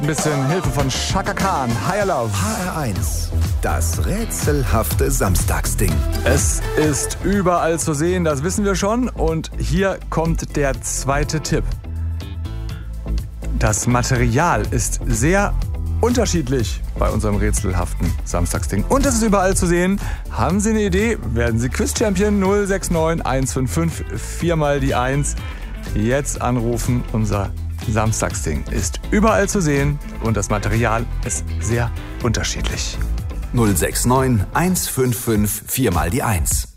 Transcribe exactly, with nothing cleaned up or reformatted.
Ein bisschen Hilfe von Chaka Khan. Higher Love. H R eins. Das rätselhafte Samstagsding. Es ist überall zu sehen, das wissen wir schon. Und hier kommt der zweite Tipp. Das Material ist sehr unterschiedlich bei unserem rätselhaften Samstagsding. Und es ist überall zu sehen. Haben Sie eine Idee? Werden Sie Quiz-Champion? null sechs neun eins fünf fünf vier mal die eins. Jetzt anrufen. Unser Samstagsding ist überall zu sehen und das Material ist sehr unterschiedlich. null sechs neun eins fünf fünf vier mal die eins.